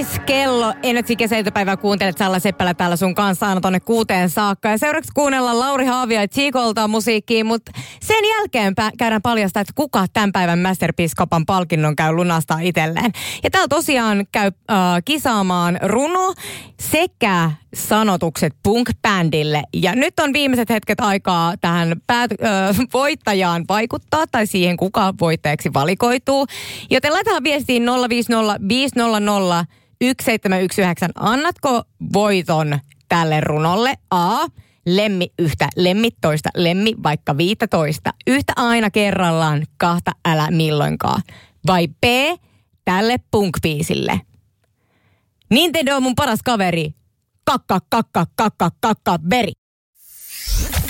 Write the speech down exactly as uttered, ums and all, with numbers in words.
viisi kello. Energy kesäiltapäivää kuuntelet Salla Seppälä täällä sun kanssa aina tonne kuuteen saakka. Ja seuraavaksi kuunnellaan Lauri Haavia ja Chikolta musiikkiin, mutta sen jälkeen pä- käydään paljastaa, että kuka tämän päivän Masterpiece-kopan palkinnon käy lunastaa itselleen. Ja täällä tosiaan käy äh, kisaamaan runo sekä sanotukset punk-bändille. Ja nyt on viimeiset hetket aikaa tähän päät- äh, voittajaan vaikuttaa tai siihen, kuka voittajaksi valikoituu. Joten laitetaan viestiin nolla viisi nolla viisi nolla nolla yksi seitsemän yksi yhdeksän. Annatko voiton tälle runolle? A. Lemmi yhtä, lemmi toista, lemmi vaikka viitatoista. Yhtä aina kerrallaan, kahta älä milloinkaan. Vai B. Tälle punk-biisille. Nintendo on mun paras kaveri. Kakka, kakka, kakka, kakka, veri.